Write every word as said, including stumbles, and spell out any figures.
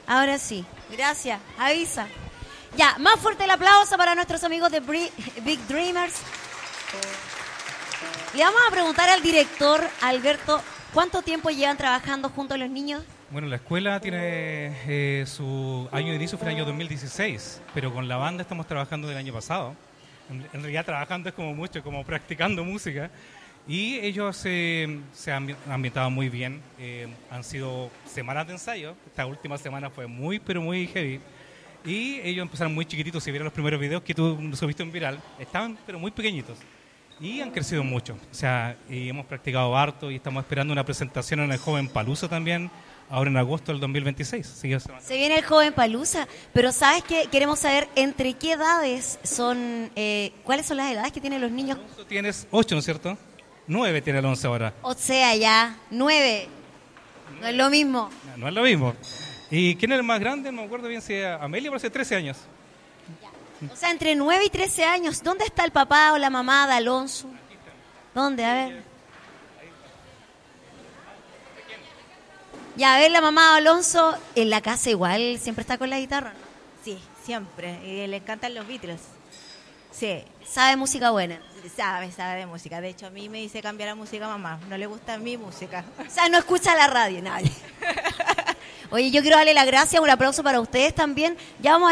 Ahora sí. Gracias. Avisa. Ya, más fuerte el aplauso para nuestros amigos de Big Dreamers. Le vamos a preguntar al director, Alberto, ¿cuánto tiempo llevan trabajando junto a los niños? Bueno, la escuela tiene eh, su año de inicio fue el año dos mil dieciséis, pero con la banda estamos trabajando del año pasado. En, en realidad trabajando es como mucho, como practicando música. Y ellos eh, se han ambientado muy bien. Eh, han sido semanas de ensayo. Esta última semana fue muy, pero muy heavy. Y ellos empezaron muy chiquititos. Si vieron los primeros videos que tú subiste en viral, estaban pero muy pequeñitos. Y han crecido mucho. O sea, y hemos practicado harto y estamos esperando una presentación en el Joven Palusa también, ahora en agosto del dos mil veintiséis. Sí, se viene el Joven Palusa, pero ¿sabes qué? Queremos saber entre qué edades son, eh, ¿cuáles son las edades que tienen los niños? Tú tienes ocho, ¿no es cierto? Nueve tiene el once ahora. O sea, ya, nueve. No es lo mismo. No, no es lo mismo. ¿Y quién es el más grande? No me acuerdo bien si era Amelia, parece trece años. O sea, entre nueve y trece años. ¿Dónde está el papá o la mamá de Alonso? ¿Dónde? A ver. Ya, a ver, la mamá de Alonso en la casa igual siempre está con la guitarra, ¿no? Sí, siempre. Y le encantan los Beatles. Sí. ¿Sabe música buena? Sabe, sabe de música. De hecho, a mí me dice cambiar la música a mamá. No le gusta mi música. O sea, no escucha la radio, nadie. Oye, yo quiero darle las gracias, un aplauso para ustedes también. Ya vamos a